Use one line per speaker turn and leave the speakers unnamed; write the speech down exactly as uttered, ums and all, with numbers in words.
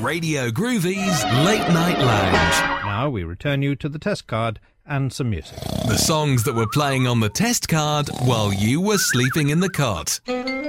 Radio Groovy's Late Night Lounge.
Now we return you to the test card and some music.
The songs that were playing on the test card while you were sleeping in the cot.